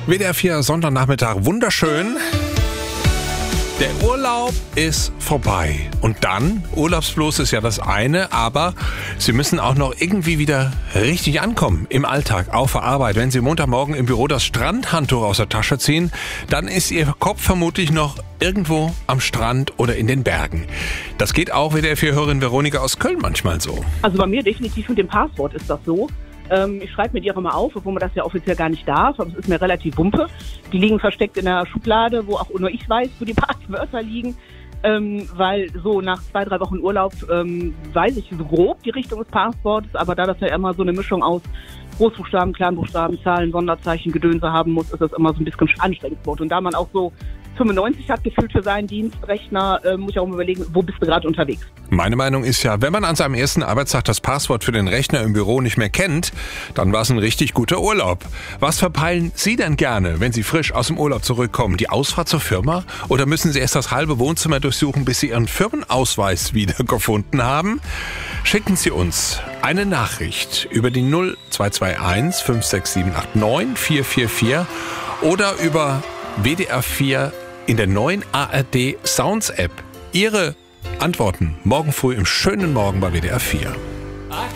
WDR 4 Sonntagnachmittag, wunderschön. Der Urlaub ist vorbei. Und dann, Urlaubsfluss ist ja das eine, aber Sie müssen auch noch irgendwie wieder richtig ankommen im Alltag, auf der Arbeit. Wenn Sie Montagmorgen im Büro das Strandhandtuch aus der Tasche ziehen, dann ist Ihr Kopf vermutlich noch irgendwo am Strand oder in den Bergen. Das geht auch WDR 4-Hörerin Veronika aus Köln manchmal so. Also bei mir definitiv mit dem Passwort ist das so. Ich schreibe mir die auch immer auf, obwohl man das ja offiziell gar nicht darf, aber es ist mir relativ wumpe. Die liegen versteckt in der Schublade, wo auch nur ich weiß, wo die Passwörter liegen, weil so nach 2-3 Wochen Urlaub weiß ich so grob die Richtung des Passworts, aber da das ja immer so eine Mischung aus Großbuchstaben, Kleinbuchstaben, Zahlen, Sonderzeichen, Gedönse haben muss, ist das immer so ein bisschen anstrengend. Und da man auch so 95 hat gefühlt für seinen Dienstrechner, muss ich auch mal überlegen, wo bist du gerade unterwegs? Meine Meinung ist ja, wenn man an seinem ersten Arbeitstag das Passwort für den Rechner im Büro nicht mehr kennt, dann war es ein richtig guter Urlaub. Was verpeilen Sie denn gerne, wenn Sie frisch aus dem Urlaub zurückkommen? Die Ausfahrt zur Firma? Oder müssen Sie erst das halbe Wohnzimmer durchsuchen, bis Sie Ihren Firmenausweis wiedergefunden haben? Schicken Sie uns eine Nachricht über die 0221 56789 444 oder über WDR 4 in der neuen ARD Sounds App. Ihre Antworten morgen früh im schönen Morgen bei WDR 4.